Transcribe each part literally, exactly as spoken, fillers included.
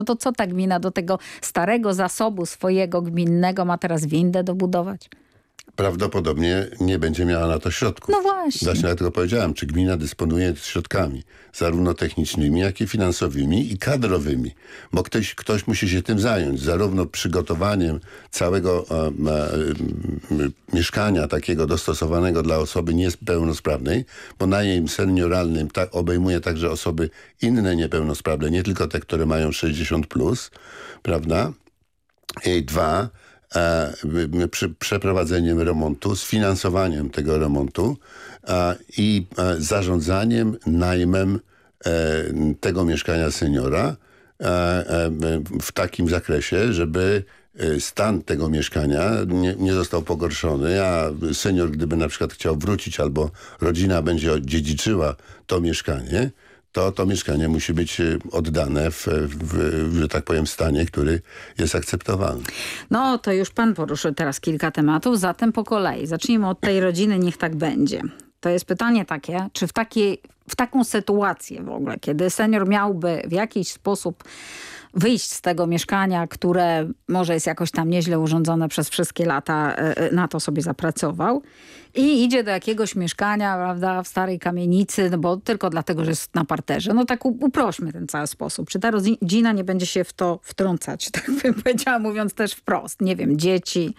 No to co ta gmina do tego starego zasobu swojego gminnego ma teraz windę dobudować? Prawdopodobnie nie będzie miała na to środków. No właśnie. Właśnie dlatego powiedziałem, czy gmina dysponuje środkami, zarówno technicznymi, jak i finansowymi i kadrowymi. Bo ktoś, ktoś musi się tym zająć, zarówno przygotowaniem całego e, e, e, mieszkania takiego dostosowanego dla osoby niepełnosprawnej, bo najem senioralnym ta, obejmuje także osoby inne niepełnosprawne, nie tylko te, które mają sześćdziesiąt plus, prawda? I dwa, E, przy przeprowadzeniem remontu, sfinansowaniem tego remontu e, i e, zarządzaniem najmem e, tego mieszkania seniora e, e, w takim zakresie, żeby stan tego mieszkania nie, nie został pogorszony, a senior, gdyby na przykład chciał wrócić albo rodzina będzie odziedziczyła to mieszkanie, to to mieszkanie musi być oddane w, w, w, że tak powiem, stanie, który jest akceptowalny. No to już pan poruszył teraz kilka tematów, zatem po kolei. Zacznijmy od tej rodziny, niech tak będzie. To jest pytanie takie, czy w, takiej, w taką sytuację w ogóle, kiedy senior miałby w jakiś sposób wyjść z tego mieszkania, które może jest jakoś tam nieźle urządzone przez wszystkie lata, na to sobie zapracował i idzie do jakiegoś mieszkania, prawda, w starej kamienicy, no bo tylko dlatego, że jest na parterze. No tak uprośmy ten cały sposób. Czy ta rodzina nie będzie się w to wtrącać, tak bym powiedziała, mówiąc też wprost. Nie wiem, dzieci,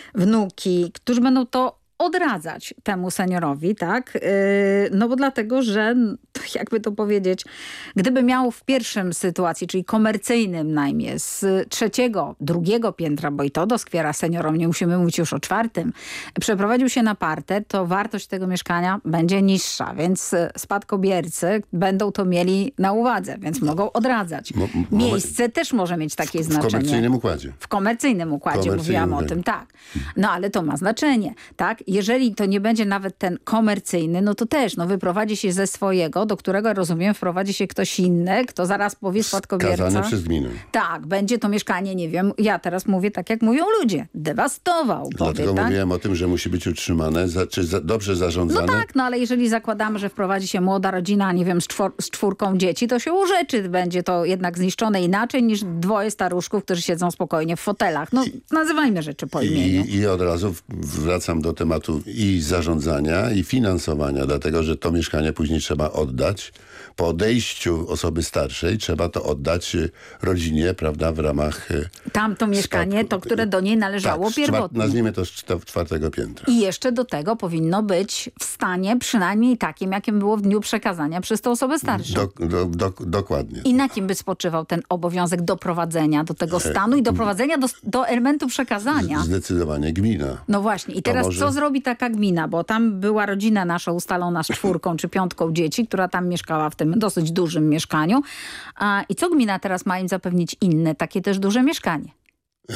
wnuki, którzy będą to odradzać temu seniorowi, tak? No bo dlatego, że jakby to powiedzieć, gdyby miał w pierwszym sytuacji, czyli komercyjnym najmie z trzeciego, drugiego piętra, bo i to doskwiera seniorom, nie musimy mówić już o czwartym, przeprowadził się na parter, to wartość tego mieszkania będzie niższa, więc spadkobiercy będą to mieli na uwadze, więc mogą odradzać. Mo, Miejsce też może mieć takie w, znaczenie. W komercyjnym układzie. W komercyjnym układzie, komercyjnym mówiłam układzie. o tym, tak. No ale to ma znaczenie, tak? Jeżeli to nie będzie nawet ten komercyjny, no to też, no wyprowadzi się ze swojego, do którego, rozumiem, wprowadzi się ktoś inny, kto zaraz powie spadkobierca. Skazany przez gminę. Tak, będzie to mieszkanie, nie wiem, ja teraz mówię tak, jak mówią ludzie, dewastował. Dlatego powie, tak? mówiłem o tym, że musi być utrzymane, za, czy za, dobrze zarządzane. No tak, no ale jeżeli zakładamy, że wprowadzi się młoda rodzina, nie wiem, z, czwor, z czwórką dzieci, to się urzeczy, będzie to jednak zniszczone inaczej niż dwoje staruszków, którzy siedzą spokojnie w fotelach. No, nazywajmy rzeczy po imieniu. I, I od razu wracam do tematu i zarządzania, i finansowania, dlatego, że to mieszkanie później trzeba oddać. Po odejściu osoby starszej trzeba to oddać rodzinie, prawda, w ramach... Tamto mieszkanie, spadku. To, które do niej należało tak, pierwotnie. Nazwijmy to z czwartego piętra. I jeszcze do tego powinno być w stanie przynajmniej takim, jakim było w dniu przekazania przez tę osobę starszą. Do, do, do, dokładnie. I na kim by spoczywał ten obowiązek doprowadzenia do tego stanu i doprowadzenia do, do elementu przekazania? Zdecydowanie gmina. No właśnie. I teraz może... co zrobi taka gmina? Bo tam była rodzina nasza ustalona z czwórką czy piątką dzieci, która tam mieszkała w tym dosyć dużym mieszkaniu. A, I co gmina teraz ma im zapewnić inne, takie też duże mieszkanie? E,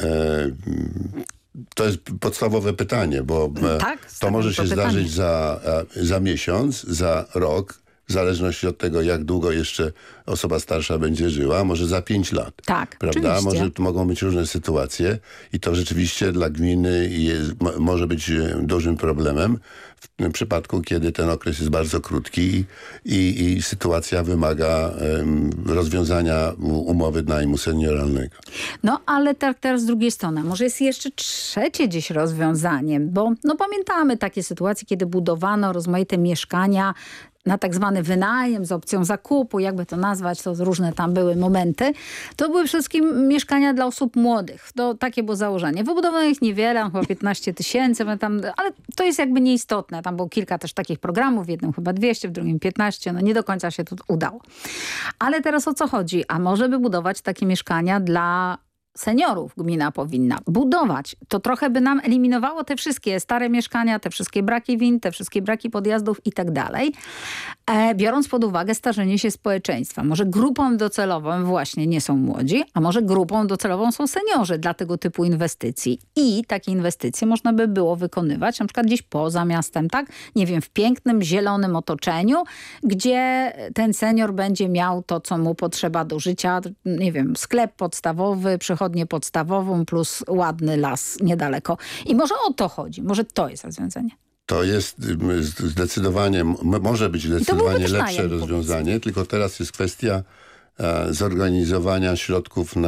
to jest podstawowe pytanie, bo tak, to może się to zdarzyć za, za miesiąc, za rok, w zależności od tego, jak długo jeszcze osoba starsza będzie żyła, może za pięć lat. Tak, prawda? oczywiście. Może, mogą być różne sytuacje i to rzeczywiście dla gminy jest, może być dużym problemem w przypadku, kiedy ten okres jest bardzo krótki i, i sytuacja wymaga um, rozwiązania umowy najmu senioralnego. No ale tak teraz z drugiej strony, może jest jeszcze trzecie gdzieś rozwiązanie, bo no pamiętamy takie sytuacje, kiedy budowano rozmaite mieszkania na tak zwany wynajem z opcją zakupu, jakby to nazwać, to różne tam były momenty. To były przede wszystkim mieszkania dla osób młodych. To takie było założenie. Wybudowano ich niewiele, chyba piętnaście tysięcy, ale to jest jakby nieistotne. Tam było kilka też takich programów, w jednym chyba dwieście, w drugim piętnaście. No nie do końca się to udało. Ale teraz o co chodzi? A może by budować takie mieszkania dla seniorów gmina powinna budować. To trochę by nam eliminowało te wszystkie stare mieszkania, te wszystkie braki wind, te wszystkie braki podjazdów i tak dalej. E, biorąc pod uwagę starzenie się społeczeństwa. Może grupą docelową właśnie nie są młodzi, a może grupą docelową są seniorzy dla tego typu inwestycji. I takie inwestycje można by było wykonywać na przykład gdzieś poza miastem, tak? Nie wiem, w pięknym, zielonym otoczeniu, gdzie ten senior będzie miał to, co mu potrzeba do życia. Nie wiem, sklep podstawowy, przychodnie podstawową plus ładny las niedaleko. I może o to chodzi. Może to jest rozwiązanie. To jest zdecydowanie, może być zdecydowanie lepsze rozwiązanie, tylko teraz jest kwestia e, zorganizowania środków na